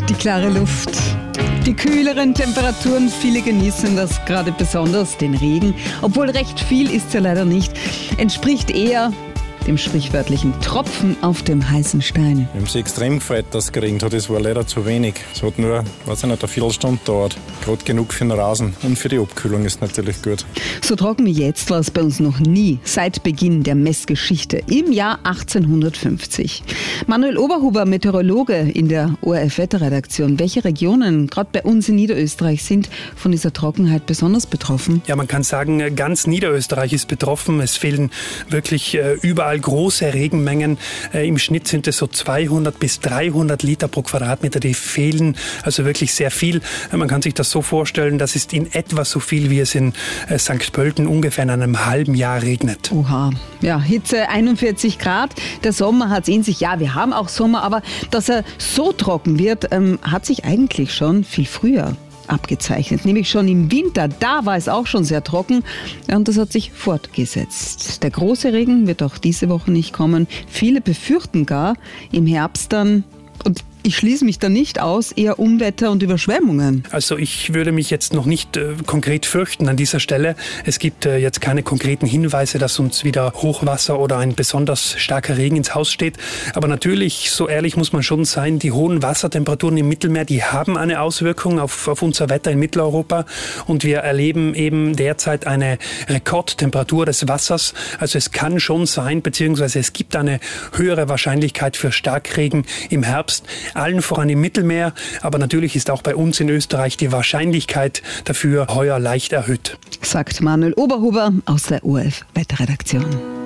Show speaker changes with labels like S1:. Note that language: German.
S1: Die klare Luft, die kühleren Temperaturen, viele genießen das gerade besonders, den Regen. Obwohl recht viel ist ja leider nicht, entspricht eher dem sprichwörtlichen Tropfen auf dem heißen Stein.
S2: Wir haben sich extrem gefreut, dass es geregnet hat. Es war leider zu wenig. Es hat nur, eine Viertelstunde gedauert. Gerade genug für den Rasen und für die Abkühlung ist natürlich gut.
S1: So trocken wie jetzt war es bei uns noch nie, seit Beginn der Messgeschichte im Jahr 1850. Manuel Oberhuber, Meteorologe in der ORF-Wetterredaktion. Welche Regionen, gerade bei uns in Niederösterreich, sind von dieser Trockenheit besonders betroffen?
S3: Ja, man kann sagen, ganz Niederösterreich ist betroffen. Es fehlen wirklich überall große Regenmengen. Im Schnitt sind es so 200 bis 300 Liter pro Quadratmeter, die fehlen. Also wirklich sehr viel. Man kann sich das so vorstellen, das ist in etwa so viel, wie es in St. Pölten ungefähr in einem halben Jahr regnet.
S1: Oha. Ja, Hitze 41 Grad. Der Sommer hat es in sich. Ja, wir haben auch Sommer, aber dass er so trocken wird, hat sich eigentlich schon viel früher abgezeichnet, nämlich schon im Winter. Da war es auch schon sehr trocken und das hat sich fortgesetzt. Der große Regen wird auch diese Woche nicht kommen. Viele befürchten gar im Herbst dann, und ich schließe mich da nicht aus, eher Unwetter und Überschwemmungen.
S3: Also ich würde mich jetzt noch nicht konkret fürchten an dieser Stelle. Es gibt jetzt keine konkreten Hinweise, dass uns wieder Hochwasser oder ein besonders starker Regen ins Haus steht. Aber natürlich, so ehrlich muss man schon sein, die hohen Wassertemperaturen im Mittelmeer, die haben eine Auswirkung auf unser Wetter in Mitteleuropa. Und wir erleben eben derzeit eine Rekordtemperatur des Wassers. Also es kann schon sein, beziehungsweise es gibt eine höhere Wahrscheinlichkeit für Starkregen im Herbst. Allen voran im Mittelmeer, aber natürlich ist auch bei uns in Österreich die Wahrscheinlichkeit dafür heuer leicht erhöht.
S1: Sagt Manuel Oberhuber aus der ORF-Wetterredaktion.